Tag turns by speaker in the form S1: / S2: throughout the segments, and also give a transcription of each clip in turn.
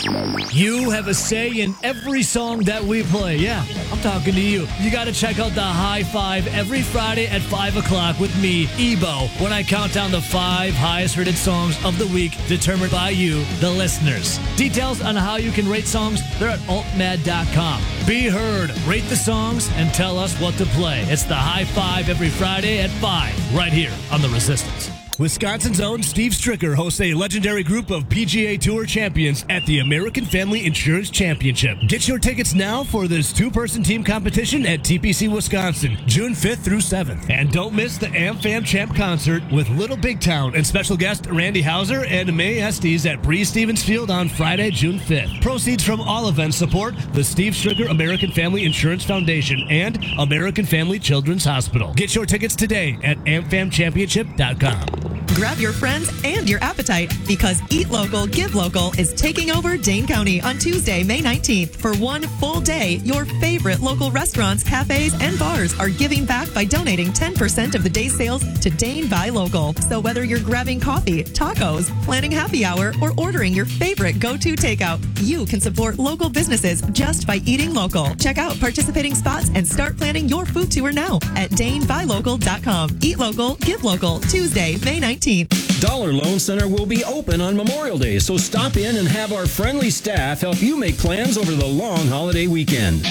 S1: You have a say in every song that we play. Yeah, I'm talking to you. You got to check out the High Five every Friday at 5 o'clock with me, Ebo, when I count down the 5 highest rated songs of the week determined by you, the listeners. Details on how you can rate songs, they're at altmad.com. Be heard, rate the songs, and tell us what to play. It's the High Five every Friday at 5, right here on The Resistance. Wisconsin's own Steve Stricker hosts a legendary group of PGA Tour champions at the American Family Insurance Championship. Get your tickets now for this 2-person team competition at TPC Wisconsin, June 5th through 7th. And don't miss the AmFam Champ concert with Little Big Town and special guest Randy Hauser and Mae Estes at Bree Stevens Field on Friday, June 5th. Proceeds from all events support the Steve Stricker American Family Insurance Foundation and American Family Children's Hospital. Get your tickets today at amfamchampionship.com.
S2: Grab your friends and your appetite because Eat Local, Give Local is taking over Dane County on Tuesday, May 19th. For one full day, your favorite local restaurants, cafes, and bars are giving back by donating 10% of the day's sales to Dane Buy Local. So whether you're grabbing coffee, tacos, planning happy hour, or ordering your favorite go-to takeout, you can support local businesses just by eating local. Check out participating spots and start planning your food tour now at DaneBuyLocal.com. Eat Local, Give Local, Tuesday, May 19th.
S3: Dollar Loan Center will be open on Memorial Day, so stop in and have our friendly staff help you make plans over the long holiday weekend.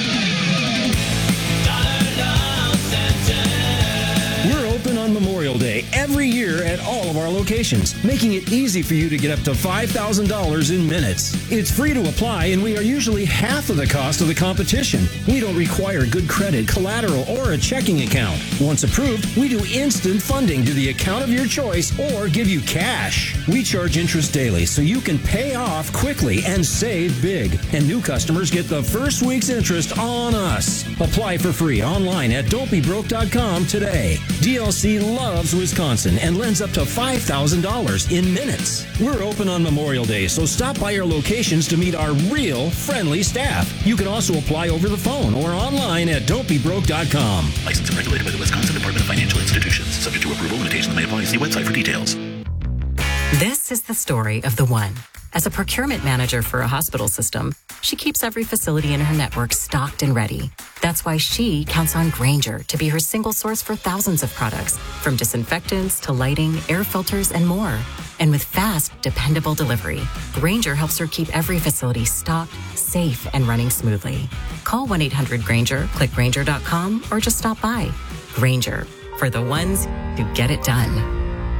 S3: We're open on Memorial Day every year at all of our locations, making it easy for you to get up to $5,000 in minutes. It's free to apply, and we are usually half of the cost of the competition. We don't require good credit, collateral, or a checking account. Once approved, we do instant funding to the account of your choice or give you cash. We charge interest daily so you can pay off quickly and save big. And new customers get the first week's interest on us. Apply for free online at don'tbebroke.com today. DLC loves Wisconsin and lends up to $5,000 in minutes. We're open on Memorial Day, so stop by our locations to meet our real friendly staff. You can also apply over the phone or online at don'tbebroke.com.
S4: Licensed and regulated by the Wisconsin Department of Financial Institutions. Subject to approval, limitations may apply. See website for details.
S5: This is the story of the one. As a procurement manager for a hospital system, she keeps every facility in her network stocked and ready. That's why she counts on Grainger to be her single source for thousands of products, from disinfectants to lighting, air filters, and more. And with fast, dependable delivery, Grainger helps her keep every facility stocked, safe, and running smoothly. Call 1-800-GRAINGER, click Grainger.com, or just stop by. Grainger, for the ones who get it done.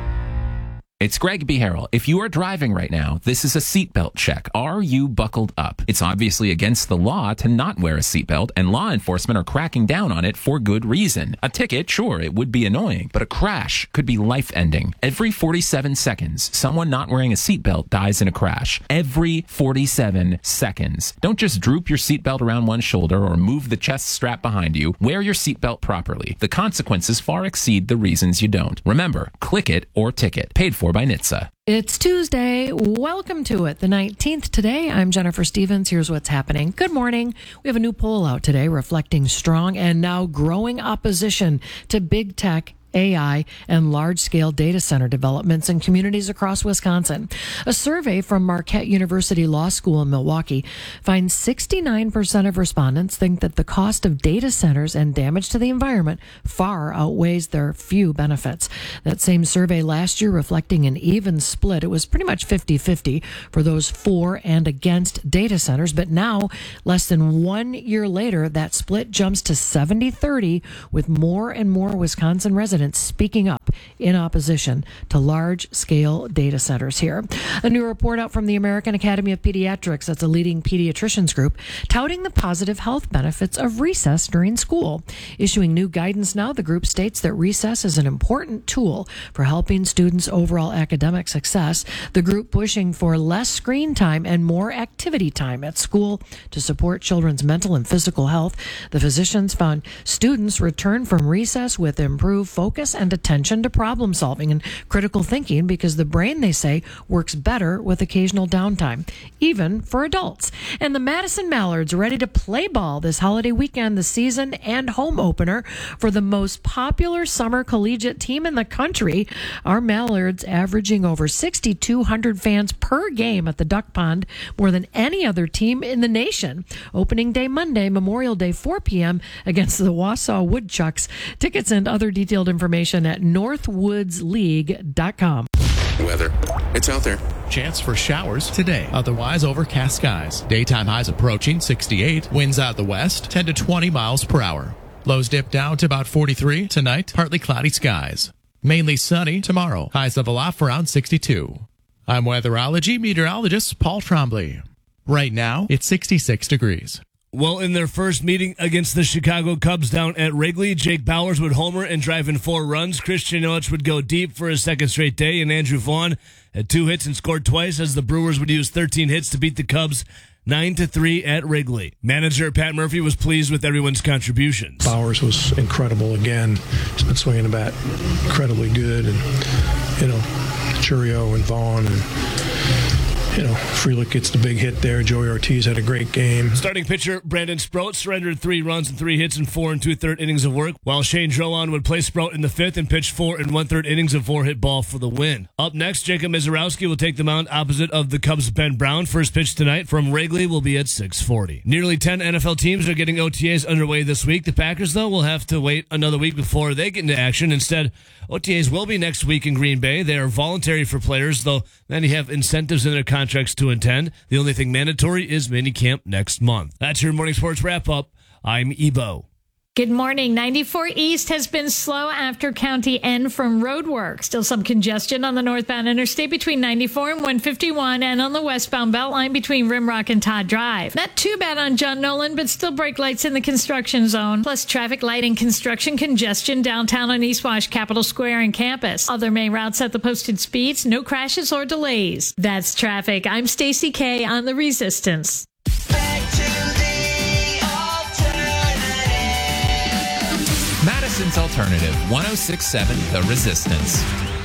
S6: It's Greg B. Harrell. If you are driving right now, this is a seatbelt check. Are you buckled up? It's obviously against the law to not wear a seatbelt, and law enforcement are cracking down on it for good reason. A ticket, sure, it would be annoying, but a crash could be life-ending. Every 47 seconds, someone not wearing a seatbelt dies in a crash. Every 47 seconds. Don't just droop your seatbelt around one shoulder or move the chest strap behind you. Wear your seatbelt properly. The consequences far exceed the reasons you don't. Remember, click it or ticket. Paid for by NHTSA.
S7: It's Tuesday. Welcome to it, the 19th today. I'm Jennifer Stevens. Here's what's happening. Good morning. We have a new poll out today reflecting strong and now growing opposition to big tech, AI, and large-scale data center developments in communities across Wisconsin. A survey from Marquette University Law School in Milwaukee finds 69% of respondents think that the cost of data centers and damage to the environment far outweighs their few benefits. That same survey last year reflecting an even split. It was pretty much 50-50 for those for and against data centers, but now, less than 1 year later, that split jumps to 70-30, with more and more Wisconsin residents speaking up in opposition to large-scale data centers here. A new report out from the American Academy of Pediatrics, that's a leading pediatricians group, touting the positive health benefits of recess during school. Issuing new guidance now, the group states that recess is an important tool for helping students' overall academic success. The group pushing for less screen time and more activity time at school to support children's mental and physical health. The physicians found students return from recess with improved focus focus and attention to problem solving and critical thinking because the brain, they say, works better with occasional downtime, even for adults. And the Madison Mallards are ready to play ball this holiday weekend, the season and home opener for the most popular summer collegiate team in the country. Our Mallards averaging over 6,200 fans per game at the Duck Pond, more than any other team in the nation. Opening day Monday, Memorial Day, 4 p.m. against the Wausau Woodchucks. Tickets and other detailed information at northwoodsleague.com.
S8: Weather. It's out there.
S9: Chance for showers today. Otherwise, overcast skies. Daytime highs approaching 68. Winds out the west, 10 to 20 miles per hour. Lows dip down to about 43 tonight. Partly cloudy skies. Mainly sunny tomorrow. Highs level off around 62. I'm weatherology meteorologist Paul Trombley. Right now, it's 66 degrees.
S1: Well, in their first meeting against the Chicago Cubs down at Wrigley, Jake Bauers would homer and drive in 4 runs. Christian Yelich would go deep for his second straight day, and Andrew Vaughn had 2 hits and scored twice as the Brewers would use 13 hits to beat the Cubs 9-3 at Wrigley. Manager Pat Murphy was pleased with everyone's contributions.
S10: Bauers was incredible again. He's been swinging the bat incredibly good, and Churio and Vaughn and Frelick gets the big hit there. Joey Ortiz had a great game.
S1: Starting pitcher Brandon Sproat surrendered 3 runs and 3 hits in 4 2/3 innings of work, while Shane Drowan would play Sproat in the 5th and pitch 4 1/3 innings of 4-hit ball for the win. Up next, Jacob Mizorowski will take the mound opposite of the Cubs' Ben Brown. First pitch tonight from Wrigley will be at 6:40. Nearly 10 NFL teams are getting OTAs underway this week. The Packers, though, will have to wait another week before they get into action. Instead, OTAs will be next week in Green Bay. They are voluntary for players, though many have incentives in their contracts to attend. The only thing mandatory is minicamp next month. That's your morning sports wrap-up. I'm Ebo.
S11: Good morning. 94 East has been slow after County N from road work. Still some congestion on the northbound interstate between 94 and 151 and on the westbound Beltline between Rimrock and Todd Drive. Not too bad on John Nolan, but still brake lights in the construction zone. Plus traffic light and construction congestion downtown on East Wash, Capitol Square, and campus. Other main routes at the posted speeds. No crashes or delays. That's traffic. I'm Stacey K on The Resistance.
S6: Madison's Alternative, 106.7 The Resistance.